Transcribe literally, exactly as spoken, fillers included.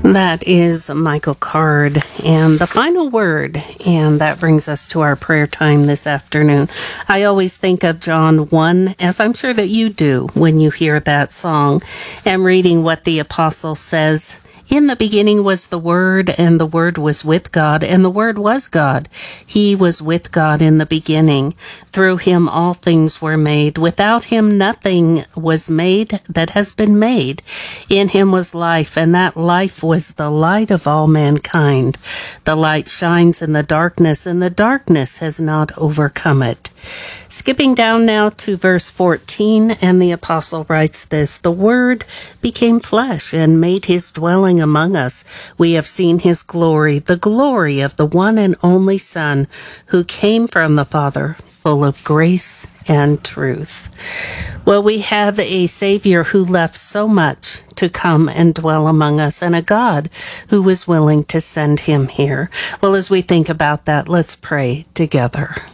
That is Michael Card and the final word. And that brings us to our prayer time this afternoon. I always think of John one, as I'm sure that you do when you hear that song, and reading what the apostle says. In the beginning was the Word, and the Word was with God, and the Word was God. He was with God in the beginning. Through him all things were made. Without him nothing was made that has been made. In him was life, and that life was the light of all mankind. The light shines in the darkness, and the darkness has not overcome it. Skipping down now to verse fourteen, and the apostle writes this: The Word became flesh and made his dwelling among us. We have seen his glory, the glory of the one and only Son, who came from the Father, full of grace and truth. Well, we have a Savior who left so much to come and dwell among us, and a God who was willing to send him here. Well, as we think about that, let's pray together.